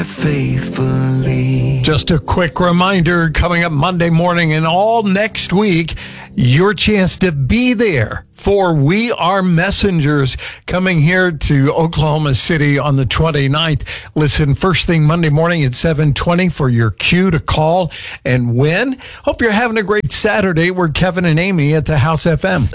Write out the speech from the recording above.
faithfully. Just a quick reminder, coming up Monday morning and all next week, your chance to be there for We Are Messengers coming here to Oklahoma City on the 29th. Listen, first thing Monday morning at 7:20 for your cue to call and win. Hope you're having a great Saturday. We're Kevin and Amy at the House FM.